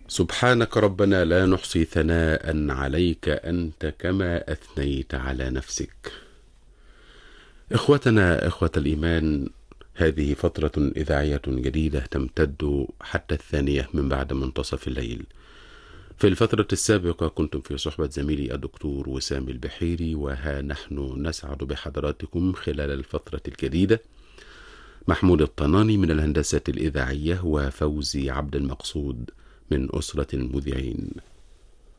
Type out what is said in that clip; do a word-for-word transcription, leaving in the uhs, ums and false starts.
سبحانك ربنا لا نحصي ثناء عليك أنت كما أثنيت على نفسك. إخوتنا إخوة الإيمان، هذه فترة إذاعية جديدة تمتد حتى الثانية من بعد منتصف الليل. في الفترة السابقة كنتم في صحبة زميلي الدكتور وسام البحيري، وها نحن نسعد بحضراتكم خلال الفترة الجديدة. محمود الطناني من الهندسة الإذاعية، وفوزي عبد المقصود من أسرة المذيعين.